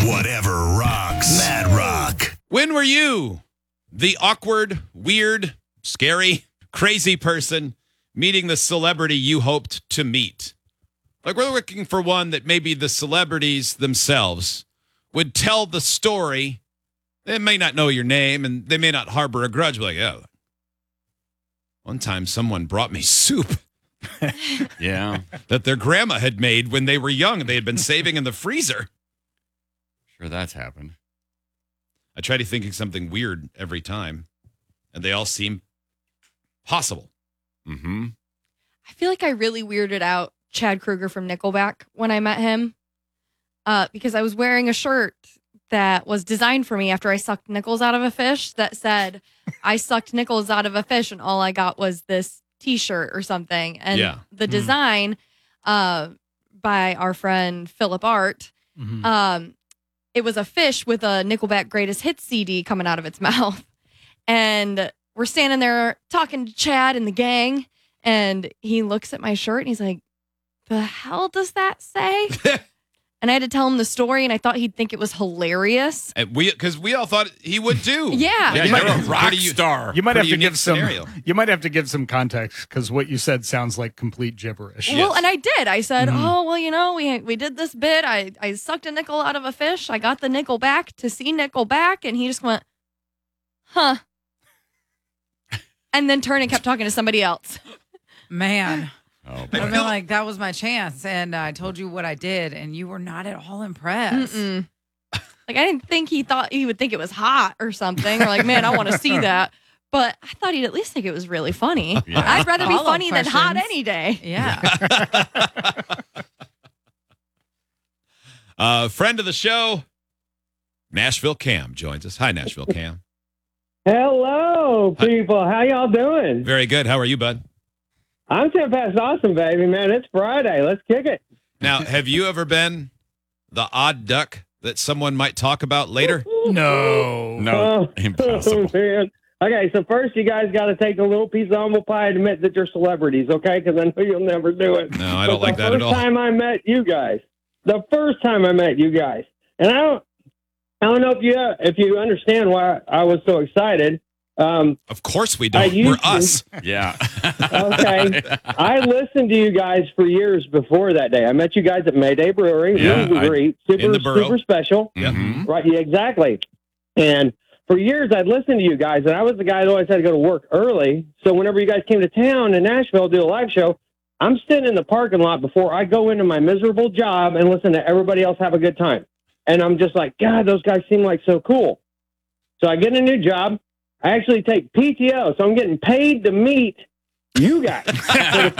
Whatever rocks. Mad Rock. When were you the awkward, weird, scary, crazy person meeting the celebrity you hoped to meet? Like, we're looking for one that maybe the celebrities themselves would tell the story. They may not know your name and they may not harbor a grudge. But like, oh, one time someone brought me soup. Yeah. That their grandma had made when they were young. They had been saving in the freezer. Sure, that's happened. I try to think of something weird every time, and they all seem possible. Mm-hmm. I feel like I really weirded out Chad Kroeger from Nickelback when I met him because I was wearing a shirt that was designed for me after I sucked nickels out of a fish that said, I sucked nickels out of a fish, and all I got was this T-shirt or something. And the design by our friend Philip Art, it was a fish with a Nickelback Greatest Hits CD coming out of its mouth. And we're standing there talking to Chad and the gang, and he looks at my shirt and he's like, the hell does that say? And I had to tell him the story, and I thought he'd think it was hilarious. Because we all thought he would too. Yeah. You're a rock star. You might have to give some. scenario. You might have to give some context because what you said sounds like complete gibberish. Well, and I did. I said, oh, well, you know, we did this bit. I sucked a nickel out of a fish. I got the nickel back to see nickel back. And he just went, huh. And then turned and kept talking to somebody else. Man. Oh, I boy. feel like that was my chance. And I told you what I did, and you were not at all impressed. Mm-mm. Like, I didn't think he thought he would think it was hot or something. Or like, man, I want to see that. But I thought he'd at least think it was really funny. Yeah. I'd rather be Follow-up funny than hot questions. any day. Yeah. Friend of the show, Nashville Cam joins us. Hi, Nashville Cam. Hello, people. How y'all doing? Very good. How are you, bud? I'm Tim Past Awesome, baby, man. It's Friday. Let's kick it. Now, have you ever been the odd duck that someone might talk about later? No. No, impossible. Man. Okay, so first you guys got to take a little piece of humble pie and admit that you're celebrities, okay? Because I know you'll never do it. No, I don't like that at all. The first time I met you guys, and I don't know if you understand why I was so excited. Of course we don't. We're us. Yeah. Okay. I listened to you guys for years before that day. I met you guys at Mayday Brewing. Yeah, It was great. in the borough. Super special. Mhm. Right. Yeah, exactly. And for years, I'd listened to you guys, and I was the guy that always had to go to work early. So whenever you guys came to town in Nashville to do a live show, I'm sitting in the parking lot before I go into my miserable job and listen to everybody else have a good time. And I'm just like, God, those guys seem like so cool. So I get a new job. I actually take PTO, so I'm getting paid to meet you guys.